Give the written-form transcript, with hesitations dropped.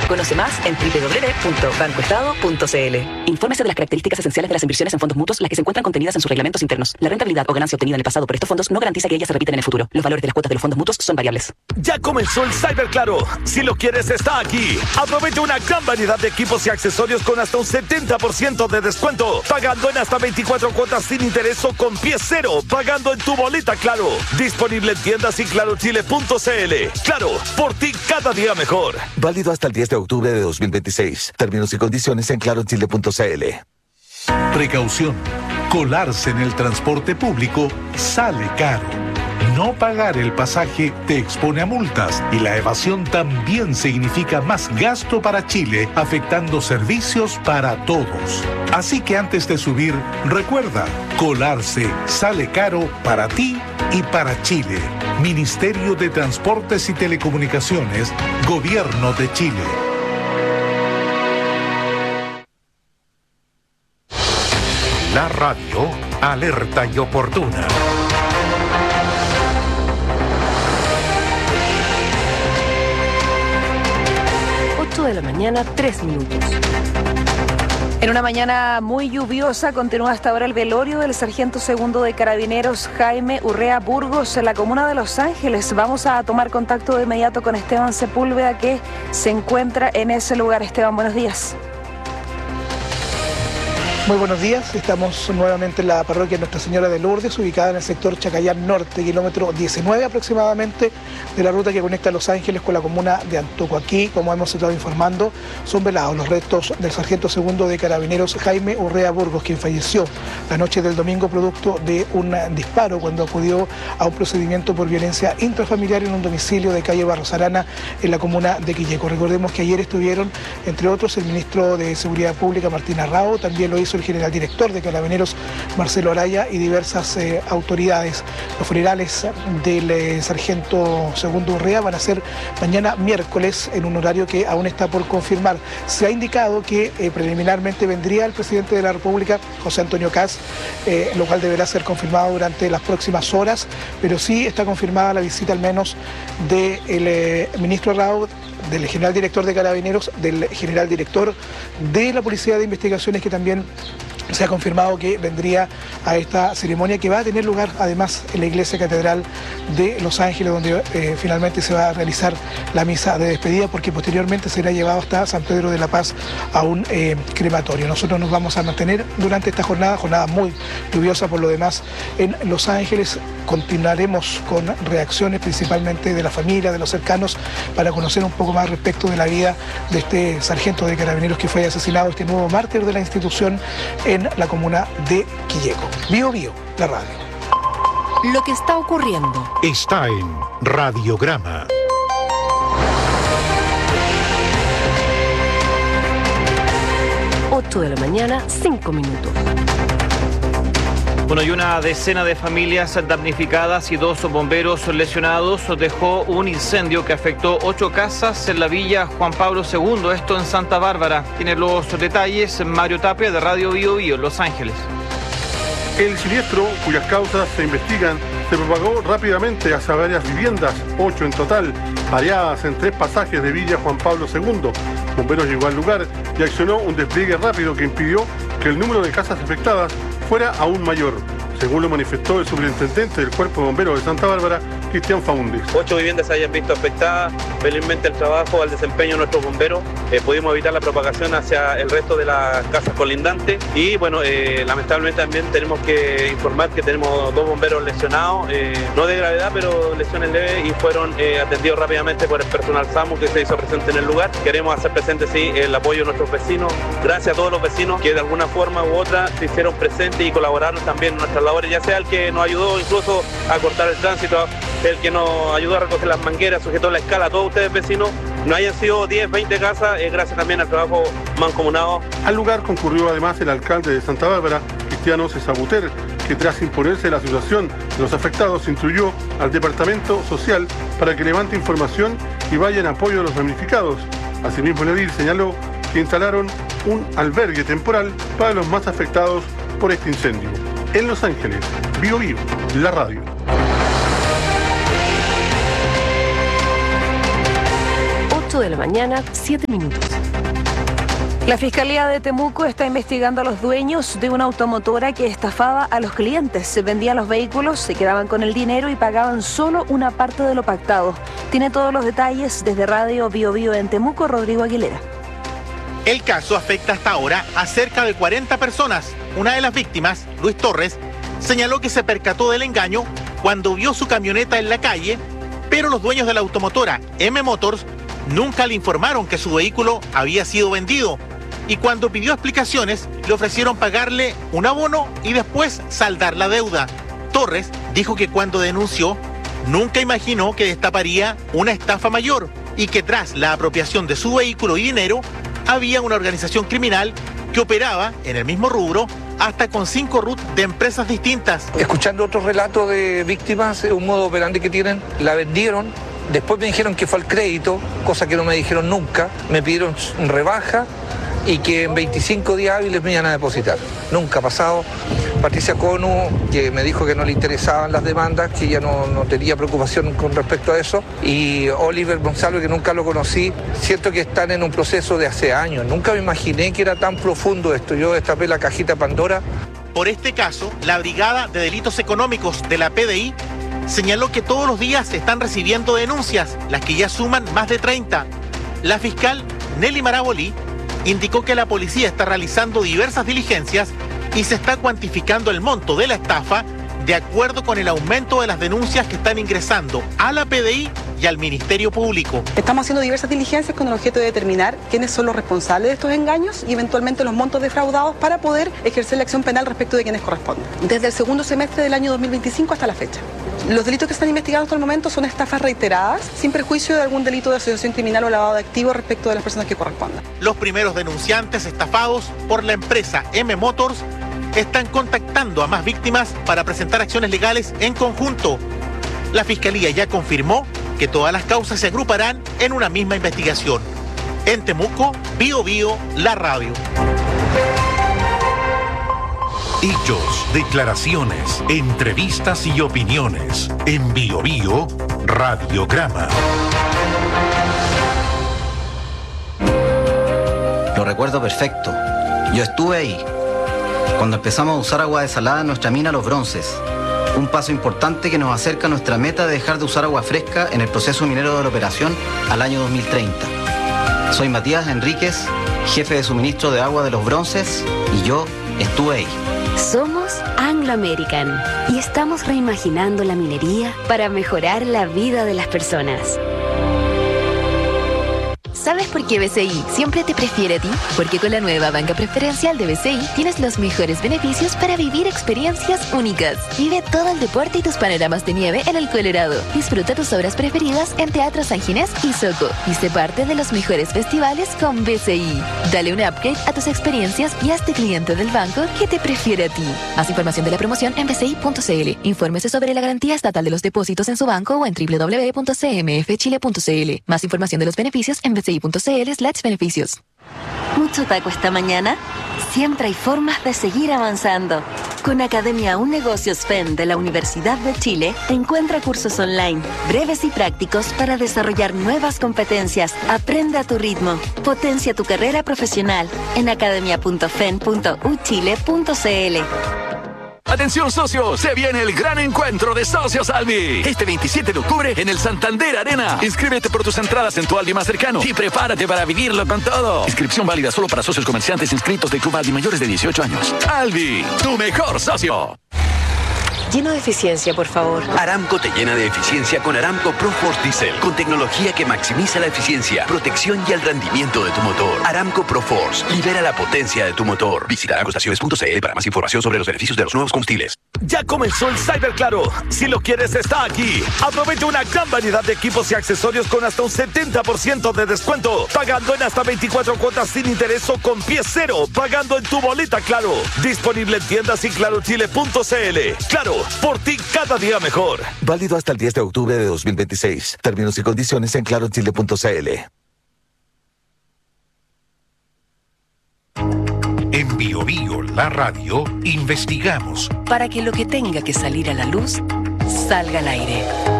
Conoce más en www.bancoestado.cl. Infórmese de las características esenciales de las inversiones en fondos mutuos, las que se encuentran contenidas en sus reglamentos internos. La rentabilidad o ganancia obtenida en el pasado por estos fondos no garantiza que ellas se repitan en el futuro. Los valores de las cuotas de los fondos mutuos son variables. Ya comenzó el Cyber Claro. Si lo quieres, está aquí. Aprovecha una gran variedad de equipos y accesorios con hasta un 70% de descuento. Pagando en hasta 24 cuotas sin interés o con pie cero. Pagando en tu boleta Claro. Disponible en tiendas y clarochile.cl. Claro, por ti cada día mejor. Válido hasta el 10 de octubre de 2026. Términos y condiciones en clarochile.cl. Precaución. Colarse en el transporte público sale caro. No pagar el pasaje te expone a multas y la evasión también significa más gasto para Chile, afectando servicios para todos. Así que antes de subir, recuerda, colarse sale caro para ti y para Chile. Ministerio de Transportes y Telecomunicaciones, Gobierno de Chile. La radio, alerta y oportuna. 8 de la mañana, 3 minutos. En una mañana muy lluviosa continúa hasta ahora el velorio del sargento segundo de Carabineros Jaime Urrea Burgos en la comuna de Los Ángeles. Vamos a tomar contacto de inmediato con Esteban Sepúlveda, que se encuentra en ese lugar. Esteban, buenos días. Muy buenos días, estamos nuevamente en la parroquia Nuestra Señora de Lourdes, ubicada en el sector Chacayán Norte, kilómetro 19 aproximadamente de la ruta que conecta Los Ángeles con la comuna de Antuco. Aquí, como hemos estado informando, son velados los restos del sargento segundo de Carabineros Jaime Urrea Burgos, quien falleció la noche del domingo producto de un disparo cuando acudió a un procedimiento por violencia intrafamiliar en un domicilio de calle Barros Arana en la comuna de Quilleco. Recordemos que ayer estuvieron, entre otros, el ministro de Seguridad Pública, Martín Arrao, también lo hizo el general director de Carabineros, Marcelo Araya, y diversas autoridades. Los funerales del sargento segundo Urrea van a ser mañana miércoles en un horario que aún está por confirmar. Se ha indicado que preliminarmente vendría el presidente de la República, José Antonio Kast, lo cual deberá ser confirmado durante las próximas horas, pero sí está confirmada la visita al menos del ministro Arrao, del general director de Carabineros, del general director de la Policía de Investigaciones, que también se ha confirmado que vendría a esta ceremonia que va a tener lugar además en la Iglesia Catedral de Los Ángeles, donde finalmente se va a realizar la misa de despedida, porque posteriormente será llevado hasta San Pedro de la Paz a un crematorio. Nosotros nos vamos a mantener durante esta jornada muy lluviosa por lo demás en Los Ángeles. Continuaremos con reacciones principalmente de la familia, de los cercanos, para conocer un poco más respecto de la vida de este sargento de Carabineros que fue asesinado, este nuevo mártir de la institución en la comuna de Quilleco. Bio Bio, la radio. Lo que está ocurriendo Está en Radiograma. de la mañana, 5 minutos. Bueno, y una decena de familias damnificadas y 2 bomberos lesionados dejó un incendio que afectó 8 casas en la villa Juan Pablo II, esto en Santa Bárbara. Tiene los detalles Mario Tapia de Radio Bio Bio, Los Ángeles. El siniestro, cuyas causas se investigan, se propagó rápidamente hacia varias viviendas, 8 en total, variadas en 3 pasajes de Villa Juan Pablo II. Bomberos llegó al lugar y accionó un despliegue rápido que impidió que el número de casas afectadas fuera aún mayor, según lo manifestó el superintendente del Cuerpo de Bomberos de Santa Bárbara, Cristian Faúndez. 8 viviendas se hayan visto afectadas. Felizmente el trabajo, al desempeño de nuestros bomberos, pudimos evitar la propagación hacia el resto de las casas colindantes. Y bueno, lamentablemente también tenemos que informar que tenemos 2 bomberos lesionados, no de gravedad, pero lesiones leves, y fueron atendidos rápidamente por el personal SAMU que se hizo presente en el lugar. Queremos hacer presente, sí, el apoyo de nuestros vecinos. Gracias a todos los vecinos que de alguna forma u otra se hicieron presentes y colaboraron también en nuestras labores, ya sea el que nos ayudó incluso a cortar el tránsito, el que nos ayudó a recoger las mangueras, sujetó la escala. A todos ustedes, vecinos, no hayan sido 10, 20 casas, gracias también al trabajo mancomunado. Al lugar concurrió además el alcalde de Santa Bárbara, Cristiano Cesabuter, que tras imponerse la situación de los afectados instruyó al Departamento Social para que levante información y vaya en apoyo de los damnificados. Asimismo, el edil señaló que instalaron un albergue temporal para los más afectados por este incendio. En Los Ángeles, Bio Bio, la radio. 8 de la mañana, 7 minutos. La Fiscalía de Temuco está investigando a los dueños de una automotora que estafaba a los clientes. Se vendían los vehículos, se quedaban con el dinero y pagaban solo una parte de lo pactado. Tiene todos los detalles desde Radio Bio Bio en Temuco, Rodrigo Aguilera. El caso afecta hasta ahora a cerca de 40 personas. Una de las víctimas, Luis Torres, señaló que se percató del engaño cuando vio su camioneta en la calle, pero los dueños de la automotora, M Motors, nunca le informaron que su vehículo había sido vendido. Y cuando pidió explicaciones, le ofrecieron pagarle un abono y después saldar la deuda. Torres dijo que cuando denunció, nunca imaginó que destaparía una estafa mayor y que tras la apropiación de su vehículo y dinero, había una organización criminal que operaba en el mismo rubro hasta con 5 RUT de empresas distintas. Escuchando otros relatos de víctimas, un modo operandi que tienen, la vendieron, después me dijeron que fue al crédito, cosa que no me dijeron nunca, me pidieron rebaja y que en 25 días hábiles me iban a depositar. Nunca ha pasado. Patricia Conu, que me dijo que no le interesaban las demandas, que ella no tenía preocupación con respecto a eso. Y Oliver Gonzalo, que nunca lo conocí, siento que están en un proceso de hace años. Nunca me imaginé que era tan profundo esto. Yo destapé la cajita Pandora. Por este caso, la Brigada de Delitos Económicos de la PDI señaló que todos los días se están recibiendo denuncias, las que ya suman más de 30. La fiscal Nelly Marabolí indicó que la policía está realizando diversas diligencias y se está cuantificando el monto de la estafa de acuerdo con el aumento de las denuncias que están ingresando a la PDI y al Ministerio Público. Estamos haciendo diversas diligencias con el objeto de determinar quiénes son los responsables de estos engaños y eventualmente los montos defraudados para poder ejercer la acción penal respecto de quienes corresponden. Desde el segundo semestre del año 2025 hasta la fecha. Los delitos que están investigados hasta el momento son estafas reiteradas, sin perjuicio de algún delito de asociación criminal o lavado de activos respecto de las personas que correspondan. Los primeros denunciantes estafados por la empresa M Motors están contactando a más víctimas para presentar acciones legales en conjunto. La Fiscalía ya confirmó que todas las causas se agruparán en una misma investigación. En Temuco, Bio Bio, la radio. Hechos, declaraciones, entrevistas y opiniones. En Bio Bio, Radiograma. Lo recuerdo perfecto. Yo estuve ahí cuando empezamos a usar agua desalada en nuestra mina Los Bronces. Un paso importante que nos acerca a nuestra meta de dejar de usar agua fresca en el proceso minero de la operación al año 2030. Soy Matías Enríquez, jefe de suministro de agua de Los Bronces, y yo estuve ahí. Somos Anglo American y estamos reimaginando la minería para mejorar la vida de las personas. ¿Sabes por qué BCI siempre te prefiere a ti? Porque con la nueva banca preferencial de BCI tienes los mejores beneficios para vivir experiencias únicas. Vive todo el deporte y tus panoramas de nieve en el Colorado. Disfruta tus obras preferidas en Teatro San Ginés y Soco. Y sé parte de los mejores festivales con BCI. Dale un upgrade a tus experiencias y hazte cliente del banco que te prefiere a ti. Más información de la promoción en bci.cl. Infórmese sobre la garantía estatal de los depósitos en su banco o en www.cmfchile.cl. Más información de los beneficios en bci.cl/beneficios. ¿Mucho taco esta mañana? Siempre hay formas de seguir avanzando. Con Academia Un Negocios FEN de la Universidad de Chile, encuentra cursos online, breves y prácticos para desarrollar nuevas competencias. Aprende a tu ritmo. Potencia tu carrera profesional en academia.fen.uchile.cl. Atención socios, se viene el gran encuentro de Socios Albi. Este 27 de octubre en el Santander Arena. Inscríbete por tus entradas en tu Albi más cercano y prepárate para vivirlo con todo. Inscripción válida solo para socios comerciantes inscritos del Club Albi mayores de 18 años. Albi, tu mejor socio. Lleno de eficiencia, por favor. Aramco te llena de eficiencia con Aramco ProForce Diesel, con tecnología que maximiza la eficiencia, protección y el rendimiento de tu motor. Aramco ProForce, libera la potencia de tu motor. Visita aramcoestaciones.cl para más información sobre los beneficios de los nuevos combustibles. Ya comenzó el Cyber Claro. Si lo quieres, está aquí. Aprovecha una gran variedad de equipos y accesorios con hasta un 70% de descuento, pagando en hasta 24 cuotas sin interés o con pie cero, pagando en tu boleta Claro. Disponible en tiendas y clarochile.cl. Claro, por ti cada día mejor. Válido hasta el 10 de octubre de 2026. Términos y condiciones en clarochile.cl. En Bio Bio, la radio, investigamos para que lo que tenga que salir a la luz salga al aire.